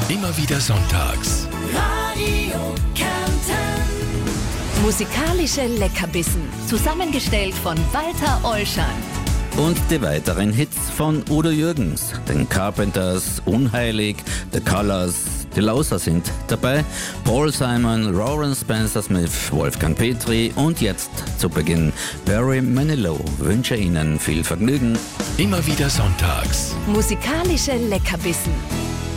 Immer wieder sonntags. Radio Kärnten. Musikalische Leckerbissen, zusammengestellt von Walter Ollschan. Und die weiteren Hits von Udo Jürgens, den Carpenters, Unheilig, The Colors, die Lauser sind dabei, Paul Simon, Lauren Spencer Smith, Wolfgang Petri und jetzt zu Beginn Barry Manilow. Wünsche Ihnen viel Vergnügen. Immer wieder sonntags. Musikalische Leckerbissen.